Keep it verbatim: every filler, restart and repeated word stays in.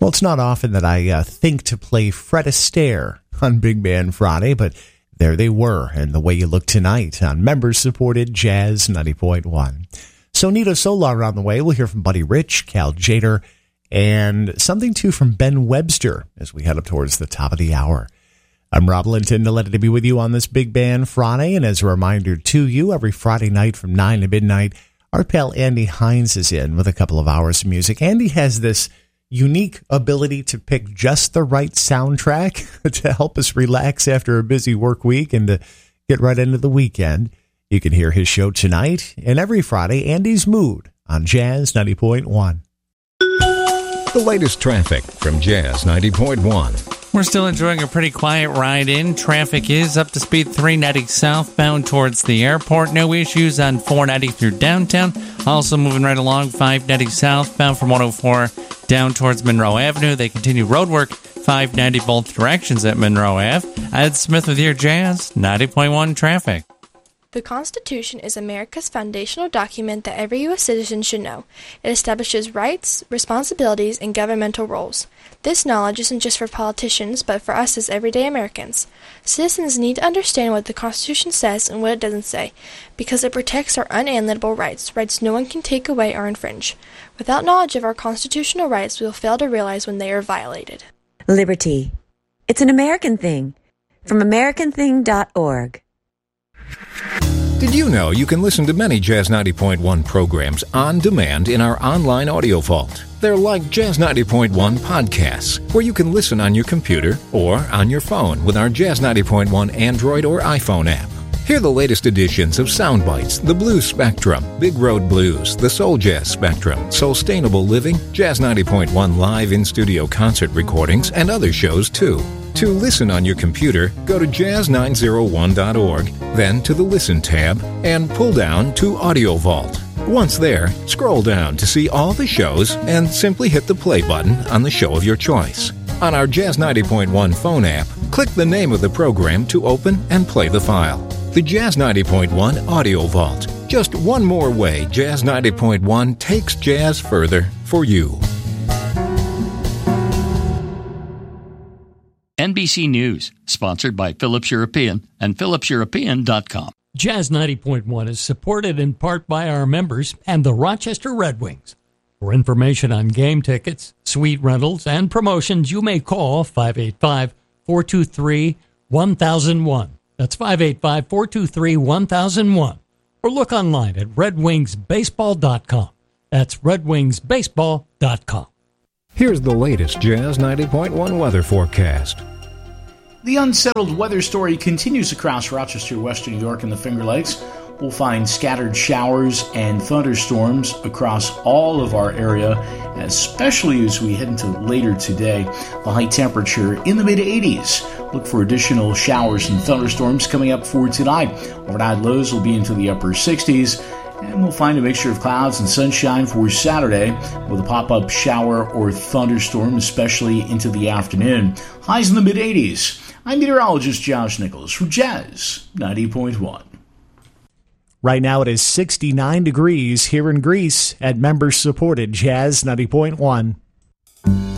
Well, it's not often that I uh, think to play Fred Astaire on Big Band Friday, but there they were, and the way you look tonight on members-supported Jazz ninety point one. Sonita Solar on the way. We'll hear from Buddy Rich, Cal Jader, and something, too, from Ben Webster as we head up towards the top of the hour. I'm Rob Linton, delighted to be with you on this Big Band Friday, and as a reminder to you, every Friday night from nine to midnight, our pal Andy Hines is in with a couple of hours of music. Andy has this unique ability to pick just the right soundtrack to help us relax after a busy work week and to get right into the weekend. You can hear his show tonight and every Friday, Andy's Mood on Jazz ninety point one. The latest traffic from Jazz ninety point one. We're still enjoying a pretty quiet ride in. Traffic is up to speed three ninety southbound towards the airport. No issues on four ninety through downtown. Also moving right along five ninety southbound from one oh four down towards Monroe Avenue. They continue road work five ninety both directions at Monroe Ave. Ed Smith with your Jazz ninety point one traffic. The Constitution is America's foundational document that every U S citizen should know. It establishes rights, responsibilities, and governmental roles. This knowledge isn't just for politicians, but for us as everyday Americans. Citizens need to understand what the Constitution says and what it doesn't say, because it protects our unalienable rights, rights no one can take away or infringe. Without knowledge of our constitutional rights, we will fail to realize when they are violated. Liberty. It's an American thing. From American thing dot org. Did you know you can listen to many Jazz ninety point one programs on demand in our online audio vault? They're like Jazz ninety point one podcasts, where you can listen on your computer or on your phone with our Jazz ninety point one Android or iPhone app. Hear the latest editions of Soundbites, The Blues Spectrum, Big Road Blues, The Soul Jazz Spectrum, Soulstainable Living, Jazz ninety point one live in-studio concert recordings, and other shows too. To listen on your computer, go to jazz nine oh one dot org, then to the Listen tab, and pull down to Audio Vault. Once there, scroll down to see all the shows and simply hit the play button on the show of your choice. On our Jazz ninety point one phone app, click the name of the program to open and play the file. The Jazz ninety point one Audio Vault. Just one more way Jazz ninety point one takes jazz further for you. N B C News, sponsored by Philips European and Philips European dot com. Jazz ninety point one is supported in part by our members and the Rochester Red Wings. For information on game tickets, suite rentals, and promotions, you may call five eight five, four two three, one thousand one. That's five eight five, four two three, one thousand one. Or look online at red wings baseball dot com. That's red wings baseball dot com. Here's the latest Jazz ninety point one weather forecast. The unsettled weather story continues across Rochester, Western New York, and the Finger Lakes. We'll find scattered showers and thunderstorms across all of our area, especially as we head into later today. The high temperature in the mid eighties. Look for additional showers and thunderstorms coming up for tonight. Overnight lows will be into the upper sixties. And we'll find a mixture of clouds and sunshine for Saturday with a pop-up shower or thunderstorm, especially into the afternoon. Highs in the mid eighties. I'm meteorologist Josh Nichols for Jazz ninety point one. Right now it is sixty-nine degrees here in Greece at members-supported Jazz ninety point one.